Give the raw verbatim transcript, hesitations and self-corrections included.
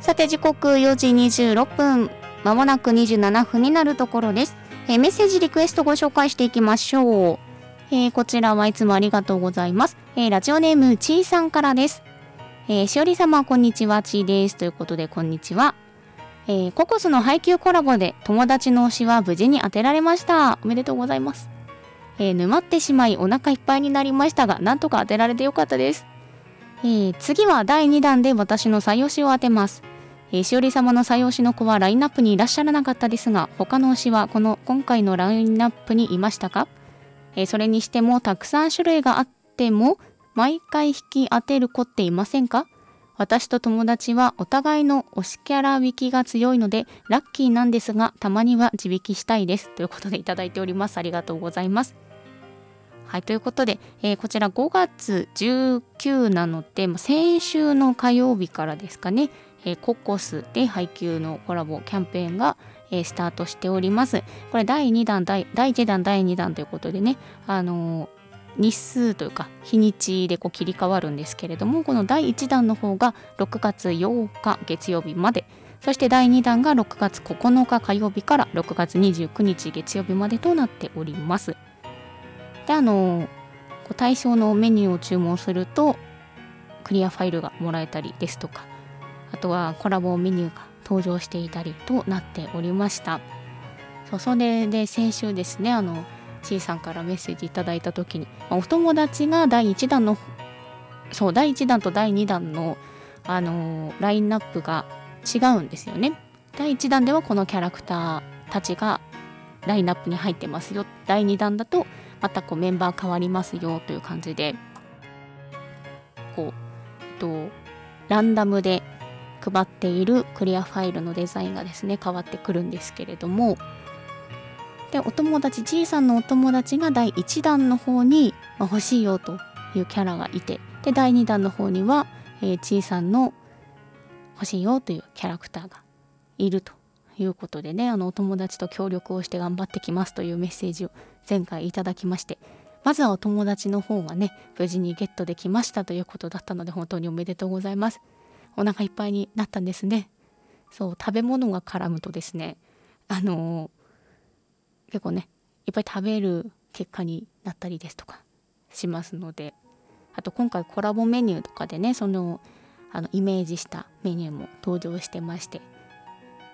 さて時刻よじにじゅうろっぷん、まもなくにじゅうななふんになるところです。えー、メッセージリクエストご紹介していきましょう。えー、こちらはいつもありがとうございます。えー、ラジオネームちーさんからです。えー、しおり様こんにちは、ちーです。ということでこんにちは。えー、ココスの配給コラボで友達の推しは無事に当てられました。おめでとうございます。えー、沼ってしまいお腹いっぱいになりましたが、なんとか当てられてよかったです。えー、次はだいにだんで私の最推しを当てます。えー、しおり様の最推しの子はラインナップにいらっしゃらなかったですが、他の推しはこの今回のラインナップにいましたか？えー、それにしてもたくさん種類があっても毎回引き当てる子っていませんか？私と友達はお互いの推しキャラ引きが強いのでラッキーなんですが、たまには自引きしたいです。ということでいただいております。ありがとうございます。はい、ということで、えー、こちらごがつじゅうくにちなので、先週の火曜日からですかね、えー、ココスで配給のコラボキャンペーンが、えー、スタートしております。これだいにだん、だいいちだん、だいにだんということでね、あのー、日数というか日にちでこう切り替わるんですけれども、このだいいちだんの方がろくがつようか月曜日まで、そしてだいにだんがろくがつここのか火曜日からろくがつにじゅうくにち月曜日までとなっております。で、あの対象のメニューを注文するとクリアファイルがもらえたりですとか、あとはコラボメニューが登場していたりとなっておりました。そう、それで先週ですね、あの C さんからメッセージいただいた時に、お友達がだいいちだんのそうだいいちだんとだいにだんのあのラインナップが違うんですよね。だいいちだんではこのキャラクターたちがラインナップに入ってますよ。だいにだんだとまたこうメンバー変わりますよという感じで、こう、えっと、ランダムで配っているクリアファイルのデザインがですね変わってくるんですけれども、でお友達 G さんのお友達がだいいちだんの方に、まあ、欲しいよというキャラがいて、でだいにだんの方には、えー、G さんの欲しいよというキャラクターがいるということでね、あのお友達と協力をして頑張ってきますというメッセージを前回いただきまして、まずはお友達の方がね無事にゲットできましたということだったので、本当におめでとうございます。お腹いっぱいになったんですね。そう、食べ物が絡むとですね、あのー、結構ねいっぱい食べる結果になったりですとかしますので、あと今回コラボメニューとかでね、そのあのイメージしたメニューも登場してまして、